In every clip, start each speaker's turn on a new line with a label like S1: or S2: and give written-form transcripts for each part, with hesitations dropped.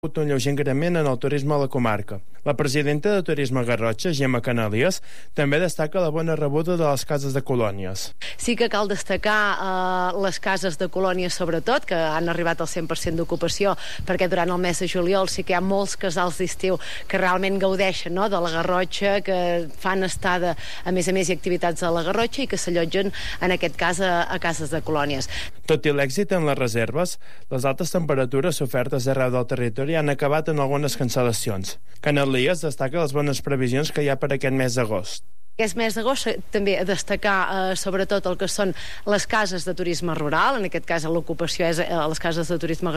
S1: un lleuger increment en el turisme a la comarca. La presidenta de Turisme Garrotxa, Gemma Canalies, també destaca la bona rebuda de les cases de colònies.
S2: Sí que cal destacar les cases de colònies sobretot, que han arribat al 100% d'ocupació, perquè durant el mes de juliol sí que hi ha molts casals d'estiu que realment gaudeixen, no?, de la Garrotxa, que fan estada a més i activitats a la Garrotxa i que s'allotgen, en aquest cas, a cases de colònies.
S1: Tot i l'èxit en les reserves, les altes temperatures sofertes arreu del territori han acabat en algunes cancel·lacions. Canalies destaca les bones previsions que hi ha per aquest mes d'agost.
S2: Aquest mes d'agost també a destacar sobretot el que són les cases de turisme rural, en aquest cas l'ocupació és les cases de turisme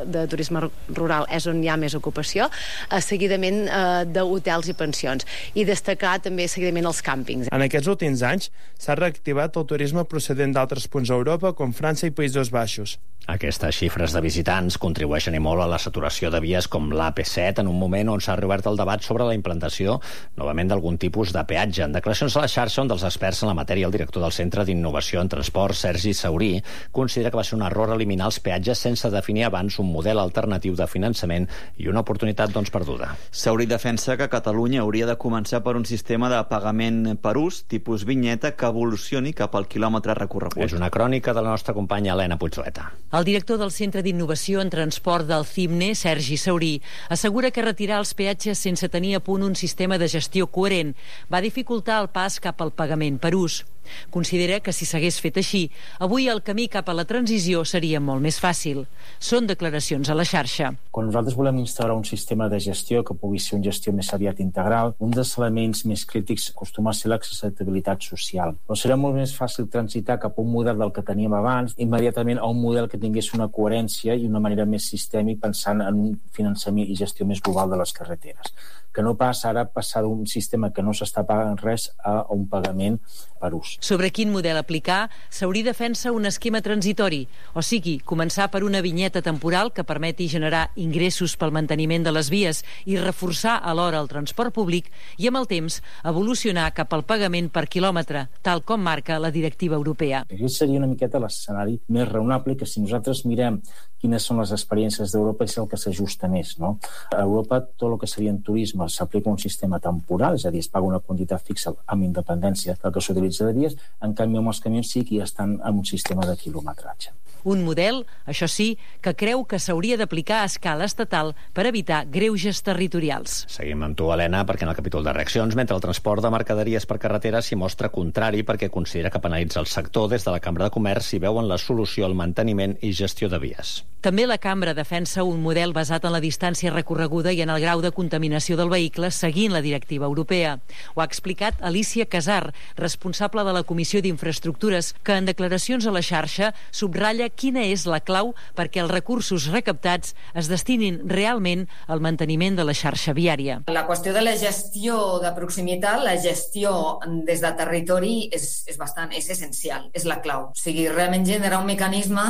S2: rural és on hi ha més ocupació, seguidament d'hotels i pensions, i destacar també seguidament els càmpings.
S1: En aquests últims anys s'ha reactivat el turisme procedent d'altres punts d'Europa com França i Països Baixos.
S3: Aquestes xifres de visitants contribueixen i molt a la saturació de vies com l'AP7 en un moment on s'ha reobert el debat sobre la implantació novament d'algun tipus de peatge. En declaracions a la xarxa, un dels experts en la matèria, el director del Centre d'Innovació en Transport, Sergi Saurí, considera que va ser un error eliminar els peatges sense definir abans un model alternatiu de finançament i una oportunitat, perduda.
S4: Saurí defensa que Catalunya hauria de començar per un sistema de pagament per ús, tipus vinyeta, que evolucioni cap al quilòmetre recorregut.
S3: És una crònica de la nostra companya Helena Puigsoleta.
S5: El director del Centre d'Innovació en Transport del CIMNE, Sergi Saurí, assegura que retirar els peatges sense tenir a punt un sistema de gestió coherent va dificultar el pas cap al pagament per ús. Considera que si s'hagués fet així, avui el camí cap a la transició seria molt més fàcil. Són declaracions a la xarxa.
S6: Quan nosaltres volem instaurar un sistema de gestió que pugui ser una gestió més aviat integral, un dels elements més crítics acostuma a ser l'accessibilitat social. Però serà molt més fàcil transitar cap a un model del que teníem abans, immediatament a un model que tingués una coherència i una manera més sistèmica pensant en un finançament i gestió més global de les carreteres. Que no passa ara passar d'un sistema que no s'està pagant res a un pagament per ús.
S5: Sobre quin model aplicar, Saurí defensa un esquema transitori, o sigui, començar per una vinyeta temporal que permeti generar ingressos pel manteniment de les vies i reforçar alhora el transport públic i amb el temps evolucionar cap al pagament per quilòmetre, tal com marca la directiva europea.
S6: Aquest seria una miqueta l'escenari més raonable, que si nosaltres mirem quines són les experiències d'Europa és el que s'ajusta més, no? A Europa tot el que seria en turisme s'aplica un sistema temporal, és a dir, es paga una quantitat fixa amb independència del que s'utilitza de vies, en canvi amb els camions sí que ja estan en un sistema de quilometratge.
S5: Un model, això sí, que creu que s'hauria d'aplicar a escala estatal per evitar greuges territorials.
S3: Seguim amb tu, Helena, perquè en el capítol de reaccions, mentre el transport de mercaderies per carretera s'hi mostra contrari perquè considera que penalitza el sector. Des de la Cambra de Comerç hi veuen la solució al manteniment i gestió de vies.
S5: També la Cambra defensa un model basat en la distància recorreguda i en el grau de contaminació del vehicle seguint la directiva europea. Ho ha explicat Alicia Casar, responsable de la Comissió d'Infraestructures, que en declaracions a la xarxa subratlla quina és la clau perquè els recursos recaptats es destinin realment al manteniment de la xarxa viària.
S7: La qüestió de la gestió de proximitat, la gestió des de territori és essencial, és la clau. O sigui, realment generar un mecanisme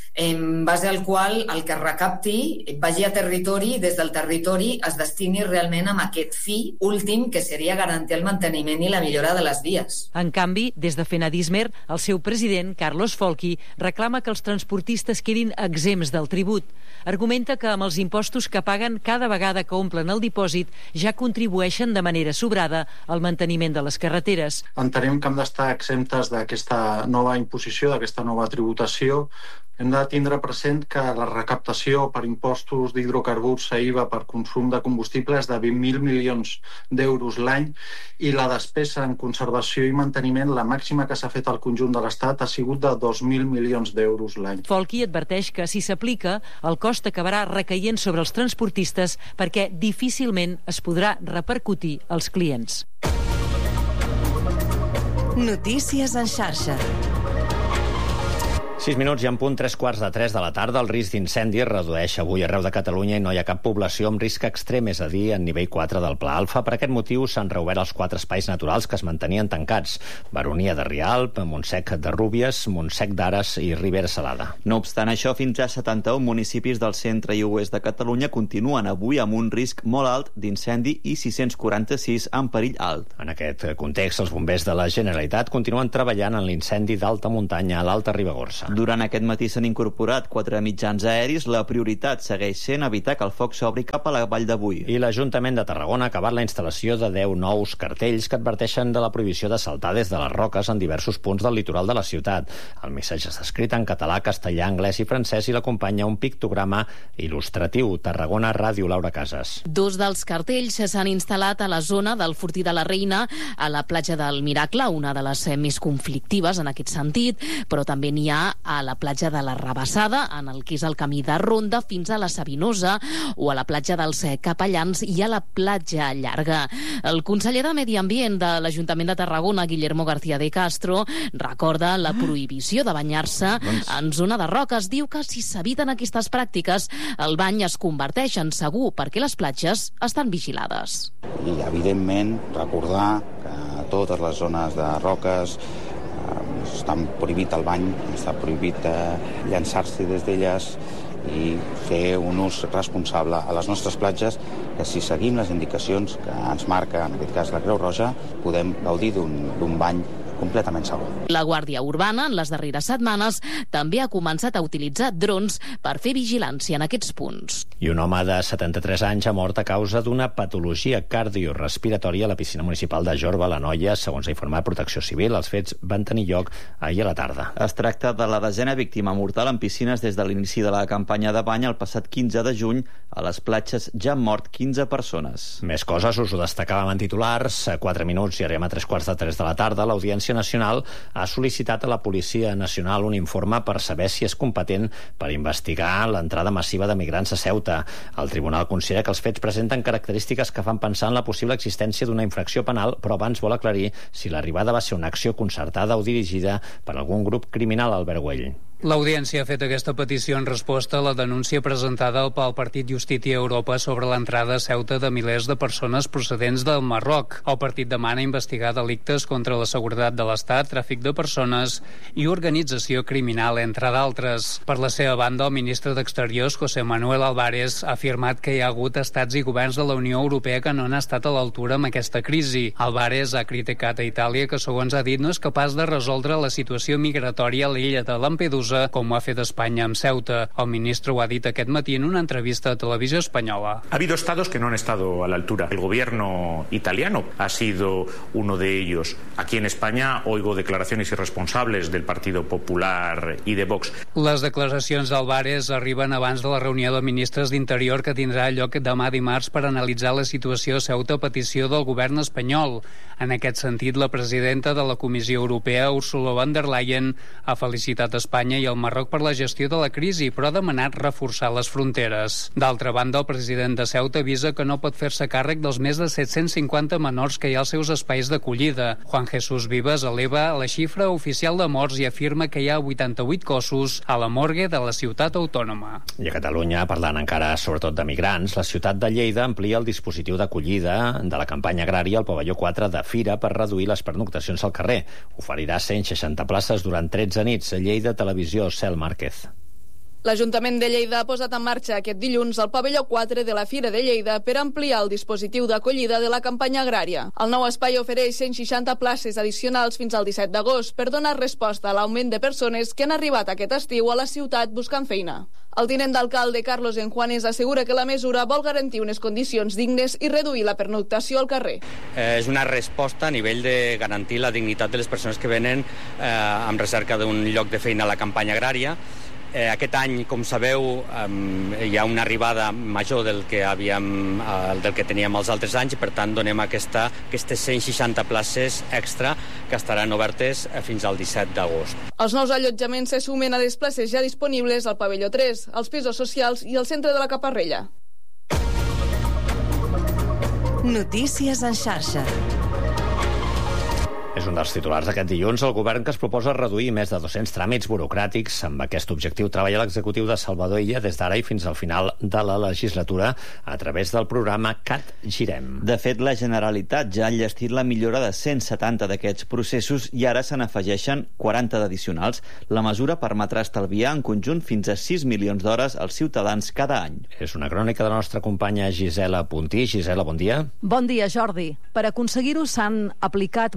S7: en base al qual el que es recapti vagi a territori i des del territori es destini realment amb aquest fi últim, que seria garantir el manteniment i la millora de les vies.
S5: En canvi, des de Fenadismer, el seu president, Carlos Folchi, reclama que els transportistes quedin exempts del tribut. Argumenta que amb els impostos que paguen cada vegada que omplen el dipòsit ja contribueixen de manera sobrada al manteniment de les carreteres.
S8: Entenem que hem d'estar exemptes d'aquesta nova imposició, d'aquesta nova tributació. Hem de tindre present que la recaptació per impostos d'hidrocarburs a IVA per consum de combustible és de 20.000 milions d'euros l'any i la despesa en conservació i manteniment, la màxima que s'ha fet al conjunt de l'Estat, ha sigut de 2.000 milions d'euros l'any.
S5: Folchi adverteix que si s'aplica, el cost acabarà recaient sobre els transportistes perquè difícilment es podrà repercutir als clients.
S9: Notícies en xarxa.
S3: 6 minuts i en punt 3:15 de la tarda. El risc d'incendi es redueix avui arreu de Catalunya i no hi ha cap població amb risc extrem, és a dir, en nivell 4 del Pla Alfa. Per aquest motiu s'han reobert els 4 espais naturals que es mantenien tancats: Baronia de Rialb, Montsec de Rúbies, Montsec d'Ares i Ribera Salada.
S4: No obstant això, fins a 71 municipis del centre i oest de Catalunya continuen avui amb un risc molt alt d'incendi i 646 en perill alt.
S3: En aquest context, els bombers de la Generalitat continuen treballant en l'incendi d'alta muntanya a l'Alta Ribagorça.
S4: Durant aquest matí s'han incorporat 4 mitjans aeris. La prioritat segueix sent evitar que el foc s'obri cap a la Vall de Boí.
S3: I l'Ajuntament de Tarragona ha acabat la instal·lació de 10 nous cartells que adverteixen de la prohibició de saltar des de les roques en diversos punts del litoral de la ciutat. El missatge està escrit en català, castellà, anglès i francès i l'acompanya un pictograma il·lustratiu. Tarragona Ràdio, Laura Casas.
S10: 2 dels cartells s'han instal·lat a la zona del Fortí de la Reina, a la platja del Miracle, una de les més conflictives en aquest sentit, però també n'hi ha a la platja de la Rabassada, en el que és el camí de Ronda fins a la Sabinosa, o a la platja dels Capellans i a la platja Llarga. El conseller de Medi Ambient de l'Ajuntament de Tarragona, Guillermo García de Castro, recorda la prohibició de banyar-se en zona de roques. Diu que si s'eviten aquestes pràctiques, el bany es converteix en segur perquè les platges estan vigilades.
S11: I, evidentment, recordar que a totes les zones de roques està prohibit el bany, està prohibit llançar-se des d'elles i fer un ús responsable a les nostres platges, que si seguim les indicacions que ens marca, en aquest cas, la Creu Roja, podem gaudir d'un bany completament segur.
S10: La Guàrdia Urbana, en les darreres setmanes, també ha començat a utilitzar drons per fer vigilància en aquests punts.
S3: I un home de 73 anys ha mort a causa d'una patologia cardiorespiratòria a la piscina municipal de Jorba, a l'Anoia, segons ha informat Protecció Civil. Els fets van tenir lloc ahir a la tarda.
S4: Es tracta de la 10a víctima mortal en piscines des de l'inici de la campanya de bany el passat 15 de juny. A les platges ja han mort 15 persones.
S3: Més coses, us ho destacàvem en titulars. A 4 minuts i arribem a 3:45 de la tarda. L'Audiència Nacional ha sol·licitat a la Policia Nacional un informe per saber si és competent per investigar l'entrada massiva de migrants a Ceuta. El Tribunal considera que els fets presenten característiques que fan pensar en la possible existència d'una infracció penal, però abans vol aclarir si l'arribada va ser una acció concertada o dirigida per algun grup criminal. Albert Güell.
S12: L'Audiència ha fet aquesta petició en resposta a la denúncia presentada pel Partit Justícia Europa sobre l'entrada a Ceuta de milers de persones procedents del Marroc. El partit demana investigar delictes contra la seguretat de l'Estat, tràfic de persones i organització criminal, entre d'altres. Per la seva banda, el ministre d'Exteriors, José Manuel Álvarez, ha afirmat que hi ha hagut estats i governs de la Unió Europea que no han estat a l'altura amb aquesta crisi. Álvarez ha criticat a Itàlia que, segons ha dit, no és capaç de resoldre la situació migratòria a l'illa de Lampedusa, com ho ha fet Espanya amb Ceuta. El ministre ho ha dit aquest matí en una entrevista a Televisió Espanyola.
S13: Ha habido estados que no han estado a la altura. El gobierno italiano ha sido uno de ellos. Aquí en España oigo declaraciones irresponsables del Partido Popular y de Vox.
S12: Les declaracions d'Álvarez arriben abans de la reunió de ministres d'Interior que tindrà lloc demà dimarts per analitzar la situació a Ceuta a petició del govern espanyol. En aquest sentit, la presidenta de la Comissió Europea, Ursula von der Leyen, ha felicitat Espanya i el Marroc per la gestió de la crisi, però ha demanat reforçar les fronteres. D'altra banda, el president de Ceuta avisa que no pot fer-se càrrec dels més de 750 menors que hi ha als seus espais d'acollida. Juan Jesús Vives eleva la xifra oficial de morts i afirma que hi ha 88 cossos a la morgue de la ciutat autònoma.
S3: I a Catalunya, parlant encara sobretot de migrants, la ciutat de Lleida amplia el dispositiu d'acollida de la campanya agrària al pavelló 4 de Fira per reduir les pernoctacions al carrer. Oferirà 160 places durant 13 nits. A Lleida, Televisió, Cel Márquez.
S14: L'Ajuntament de Lleida ha posat en marxa aquest dilluns el pavelló 4 de la Fira de Lleida per ampliar el dispositiu d'acollida de la campanya agrària. El nou espai ofereix 160 places addicionals fins al 17 d'agost per donar resposta a l'augment de persones que han arribat aquest estiu a la ciutat buscant feina. El tinent d'alcalde Carlos Enjuanes assegura que la mesura vol garantir unes condicions dignes i reduir la pernoctació al carrer.
S15: És una resposta a nivell de garantir la dignitat de les persones que venen amb recerca d'un lloc de feina a la campanya agrària. Aquest any, com sabeu, hi ha una arribada major del que teníem els altres anys i, per tant, donem aquestes 160 places extra que estaran obertes fins al 17 d'agost.
S14: Els nous allotjaments se sumen a les places ja disponibles al pavelló 3, als pisos socials i al centre de la Caparrella.
S9: Notícies en xarxa.
S3: És un dels titulars d'aquest dilluns. El govern que es proposa reduir més de 200 tràmits burocràtics. Amb aquest objectiu treballa l'executiu de Salvador Illa des d'ara i fins al final de la legislatura a través del programa CAT Girem.
S4: De fet, la Generalitat ja ha enllestit la millora de 170 d'aquests processos i ara se n'afegeixen 40 d'addicionals. La mesura permetrà estalviar en conjunt fins a 6 milions d'hores als ciutadans cada any.
S3: És una crònica de la nostra companya Gisela Puntí. Gisela, bon dia.
S16: Bon dia, Jordi. Per aconseguir-ho s'han aplicat mesures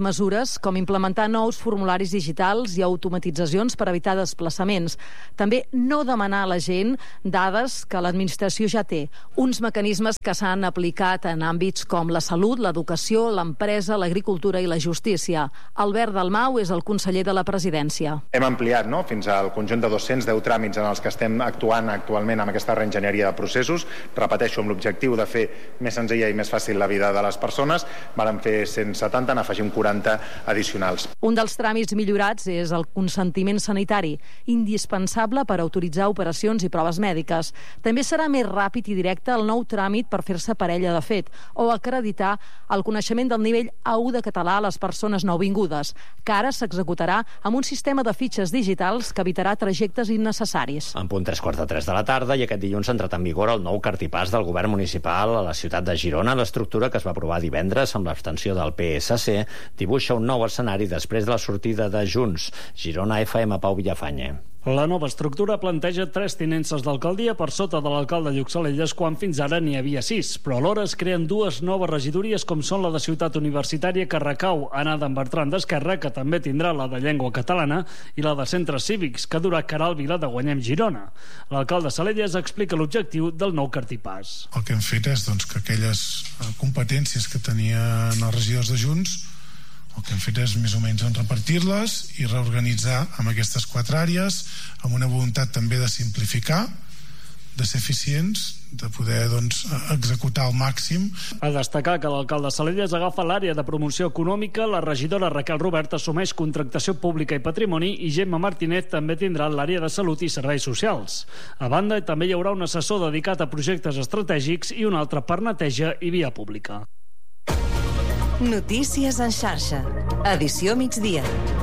S16: mesures com implementar nous formularis digitals i automatitzacions per evitar desplaçaments. També no demanar a la gent dades que l'administració ja té. Uns mecanismes que s'han aplicat en àmbits com la salut, l'educació, l'empresa, l'agricultura i la justícia. Albert Dalmau és el conseller de la Presidència.
S17: Hem ampliat fins al conjunt de 210 tràmits en els que estem actuant actualment amb aquesta reenginyeria de processos. Repeteixo, amb l'objectiu de fer més senzilla i més fàcil la vida de les persones. Vàrem fer 170, n'afegim 40 addicionals.
S16: Un dels tràmits millorats és el consentiment sanitari, indispensable per autoritzar operacions i proves mèdiques. També serà més ràpid i directe el nou tràmit per fer-se parella de fet o acreditar el coneixement del nivell A1 de català a les persones nouvingudes, que ara s'executarà amb un sistema de fitxes digitals que evitarà trajectes innecessaris.
S3: En punt 3:45 de la tarda i aquest dilluns ha entrat en vigor el nou cartipàs del govern municipal a la ciutat de Girona. L'estructura que es va aprovar divendres amb l'abstenció del PSC dibuixa un nou escenari després de la sortida de Junts. Girona, FM, Pau Villafañe.
S18: La nova estructura planteja 3 tinences d'alcaldia per sota de l'alcalde Lluc Salelles, quan fins ara n'hi havia 6, però alhora es creen 2 noves regidories com són la de Ciutat Universitària, que recau en Adam Bertran d'Esquerra, que també tindrà la de Llengua Catalana, i la de Centres Cívics, que durà Caral Vila de Guanyem Girona. L'alcalde Salelles explica l'objectiu del nou cartipàs.
S19: El que hem fet és que aquelles competències que tenien els regidors de Junts, el que hem fet és més o menys repartir-les i reorganitzar amb aquestes 4 àrees, amb una voluntat també de simplificar, de ser eficients, de poder executar al màxim.
S18: A destacar que l'alcalde Salelles agafa l'àrea de promoció econòmica, la regidora Raquel Robert assumeix contractació pública i patrimoni i Gemma Martínez també tindrà l'àrea de salut i serveis socials. A banda, també hi haurà un assessor dedicat a projectes estratègics i un altre per neteja i via pública.
S9: Notícies en xarxa. Edició migdia.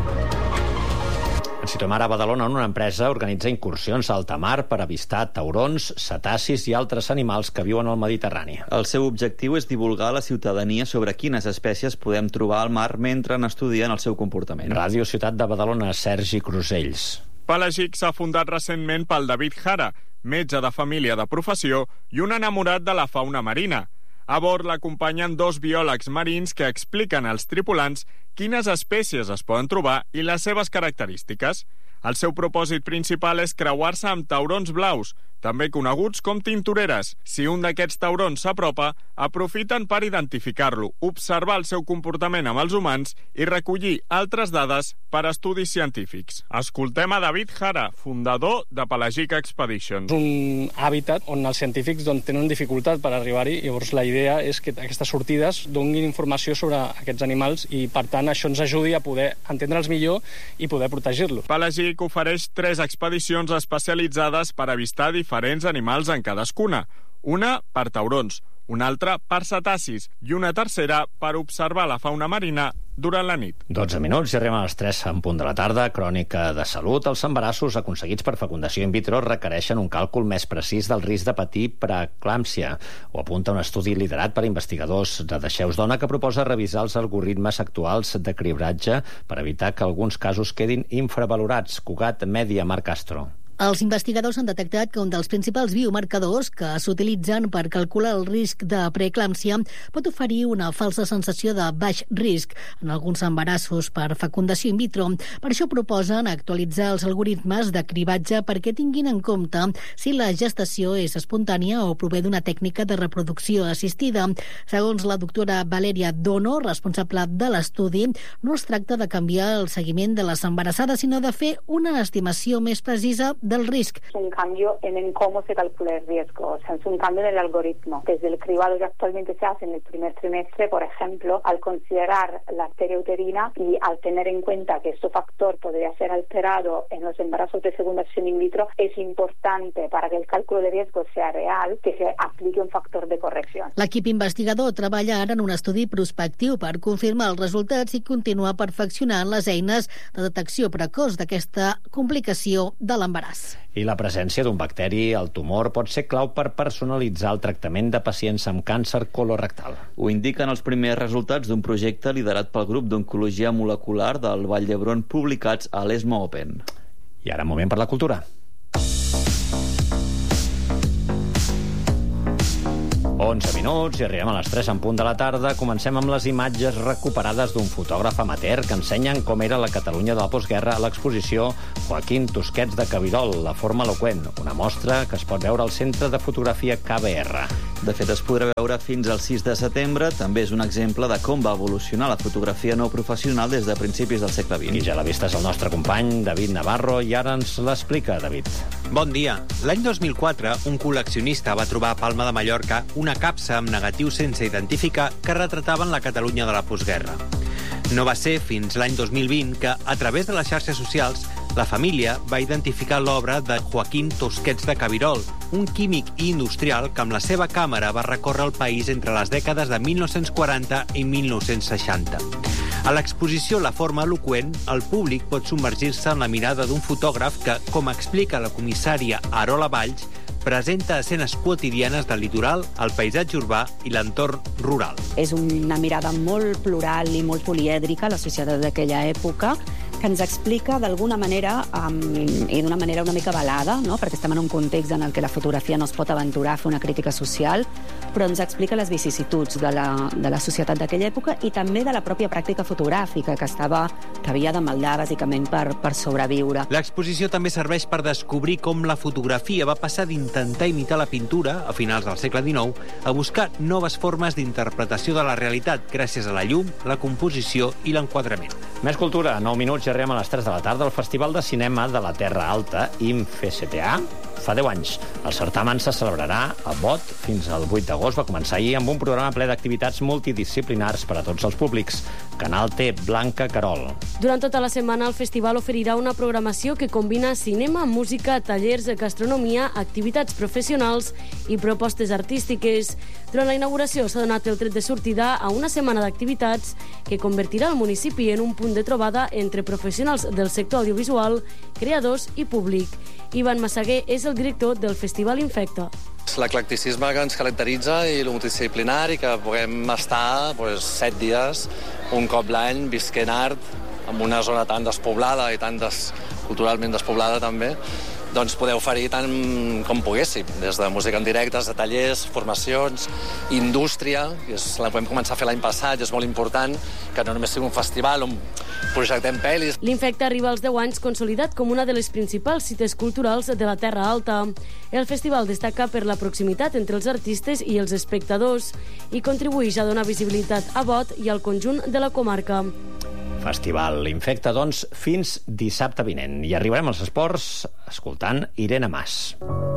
S3: Ens situem ara a Badalona, on una empresa organitza incursions a alta mar per avistar taurons, cetacis i altres animals que viuen al Mediterrani.
S4: El seu objectiu és divulgar a la ciutadania sobre quines espècies podem trobar al mar mentre n'estudien el seu comportament.
S3: Ràdio Ciutat de Badalona, Sergi Crusells.
S20: Pelagic s'ha fundat recentment pel David Jara, metge de família de professió i un enamorat de la fauna marina. A bord l'acompanyen 2 biòlegs marins que expliquen als tripulants quines espècies es poden trobar i les seves característiques. El seu propòsit principal és creuar-se amb taurons blaus, també coneguts com tintoreres. Si un d'aquests taurons s'apropa, aprofiten per identificar-lo, observar el seu comportament amb els humans i recollir altres dades per a estudis científics. Escoltem a David Jara, fundador de Pelagic Expeditions.
S21: És un hàbitat on els científics tenen dificultat per arribar-hi, llavors la idea és que aquestes sortides donin informació sobre aquests animals i, per tant, això ens ajudi a poder entendre'ls millor i poder protegir-los.
S20: Pelagic ofereix 3 expedicions especialitzades per avistar diferents animals en cadascuna. Una per taurons, una altra per cetacis i una tercera per observar la fauna marina durant la nit.
S3: 12 minuts i arribem a les 3 en punt de la tarda. Crònica de salut. Els embarassos aconseguits per fecundació in vitro requereixen un càlcul més precís del risc de patir preeclàmpsia. Ho apunta un estudi liderat per investigadors de Deixeus Dona que proposa revisar els algoritmes actuals de cribratge per evitar que alguns casos quedin infravalorats. Cugat Mèdia, Marc Castro.
S22: Els investigadors han detectat que un dels principals biomarcadors que s'utilitzen per calcular el risc de preeclàmpsia pot oferir una falsa sensació de baix risc en alguns embarassos per fecundació in vitro. Per això proposen actualitzar els algoritmes de cribatge perquè tinguin en compte si la gestació és espontània o prové d'una tècnica de reproducció assistida. Segons la doctora Valeria Dono, responsable de l'estudi, no es tracta de canviar el seguiment de les embarassades, sinó de fer una estimació més precisa del risc.
S23: Un cambio en cómo se calcula el riesgo, o sea, es un cambio en el algoritmo. Desde el cribado que actualmente se hace en el primer trimestre, por ejemplo, al considerar la arteria uterina y al tener en cuenta que este factor podría ser alterado en los embarazos de fecundación in vitro, es importante para que el cálculo de riesgo sea real que se aplique un factor de corrección.
S22: L'equip investigador treballa ara en un estudi prospectiu per confirmar els resultats i continuar perfeccionant les eines de detecció precoç d'aquesta complicació de l'embaràs.
S3: I la presència d'un bacteri al tumor pot ser clau per personalitzar el tractament de pacients amb càncer colorectal.
S4: Ho indiquen els primers resultats d'un projecte liderat pel grup d'oncologia molecular del Vall d'Hebron publicats a l'ESMO Open.
S3: I ara moment per la cultura. 11 minuts i arribem a les 3 en punt de la tarda. Comencem amb les imatges recuperades d'un fotògraf amateur que ensenyen com era la Catalunya de la postguerra a l'exposició Joaquín Tusquets de Cabirol, la forma eloqüent, una mostra que es pot veure al Centre de Fotografia KBR.
S4: De fet, es podrà veure fins al 6 de setembre. També és un exemple de com va evolucionar la fotografia no professional des de principis del segle XX.
S3: I ja l'ha vist el nostre company David Navarro i ara ens l'explica, David.
S1: Bon dia. L'any 2004, un col·leccionista va trobar a Palma de Mallorca una capsa amb negatius sense identificar que retrataven la Catalunya de la postguerra. No va ser fins l'any 2020 que, a través de les xarxes socials, la família va identificar l'obra de Joaquín Tusquets de Cabirol, un químic i industrial que amb la seva càmera va recórrer el país entre les dècades de 1940 i 1960. A l'exposició La forma eloqüent, el públic pot submergir-se en la mirada d'un fotògraf que, com explica la comissària Arola Valls, presenta escenes quotidianes del litoral, el paisatge urbà i l'entorn rural.
S2: És una mirada molt plural i molt polièdrica a la societat d'aquella època, que ens explica d'alguna manera, i d'una manera una mica velada, no? Perquè estem en un context en el que la fotografia no es pot aventurar a fer una crítica social, però ens explica les vicissituds de la societat d'aquella època i també de la pròpia pràctica fotogràfica, que havia de maldar bàsicament per sobreviure.
S1: L'exposició també serveix per descobrir com la fotografia va passar d'intentar imitar la pintura, a finals del segle XIX, a buscar noves formes d'interpretació de la realitat gràcies a la llum, la composició i l'enquadrament.
S3: Més cultura, 9 minuts i arribem a les 3 de la tarda. El Festival de Cinema de la Terra Alta, IMFCTA, fa 10 anys. El certamen se celebrarà a Bot fins al 8 d'agost. Va començar ahir amb un programa ple d'activitats multidisciplinars per a tots els públics. Canal T, Blanca Carol.
S6: Durant tota la setmana, el festival oferirà una programació que combina cinema, música, tallers, gastronomia, activitats professionals i propostes artístiques. Durant la inauguració s'ha donat el tret de sortida a una setmana d'activitats que convertirà el municipi en un punt de trobada entre professionals del sector audiovisual, creadors i públic. Ivan Massaguer és el director del Festival Infecta.
S24: L'eclecticisme que ens caracteritza i el multidisciplinari, que puguem estar 7 dies, un cop l'any, visquent art, en una zona tan despoblada i tan culturalment despoblada també, doncs poder oferir tant com poguéssim, des de música en directe, de tallers, formacions, indústria, la podem començar a fer l'any passat, i és molt important que no només sigui un festival on projectem pel·lis.
S6: L'Infecta arriba als 10 anys consolidat com una de les principals cites culturals de la Terra Alta. El festival destaca per la proximitat entre els artistes i els espectadors i contribueix a donar visibilitat a Bot i al conjunt de la comarca.
S3: Festival Infecta, doncs, fins dissabte vinent. I arribarem als esports escoltant Irene Mas.